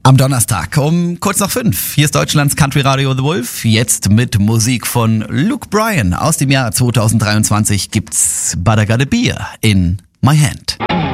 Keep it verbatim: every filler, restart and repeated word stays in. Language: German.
Am Donnerstag um kurz nach fünf. Hier ist Deutschlands Country Radio The Wolf. Jetzt mit Musik von Luke Bryan. Aus dem Jahr zweitausenddreiundzwanzig gibt's But I Got a Beer in My Hand.